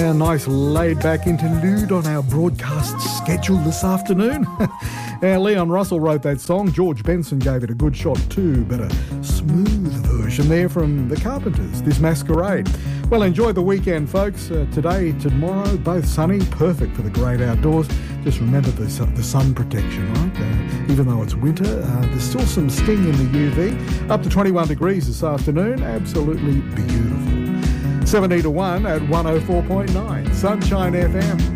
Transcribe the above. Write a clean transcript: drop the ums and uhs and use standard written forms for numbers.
A nice laid-back interlude on our broadcast schedule this afternoon. Leon Russell wrote that song. George Benson gave it a good shot too, but a smooth version there from the Carpenters, This Masquerade. Well, enjoy the weekend, folks. Today, tomorrow, both sunny, perfect for the great outdoors. Just remember the sun protection, right? Even though it's winter, there's still some sting in the UV. Up to 21 degrees this afternoon. Absolutely beautiful. 70 to 1 at 104.9 Sunshine FM.